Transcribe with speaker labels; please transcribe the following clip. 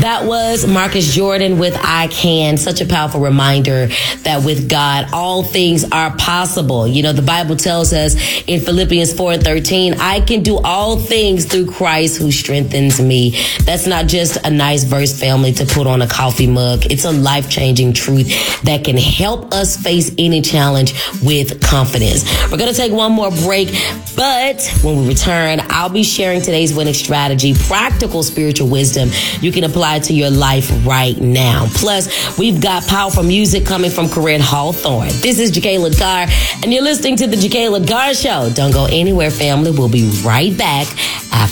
Speaker 1: That was Marcus Jordan with I Can. Such a powerful reminder that with God, all things are possible. You know, the Bible tells us in Philippians 4:13, I can do all things through Christ who strengthens me. That's not just a nice verse, family, to put on a coffee mug. It's a life-changing truth that can help us face any challenge with confidence. We're going to take one more break, but when we return, I'll be sharing today's winning strategy, practical spiritual wisdom you can apply to your life right now. Plus, we've got powerful music coming from Corinne Hawthorne. This is Jacqueline Gar, and you're listening to the Jacqueline Gar Show. Don't go anywhere, family. We'll be right back after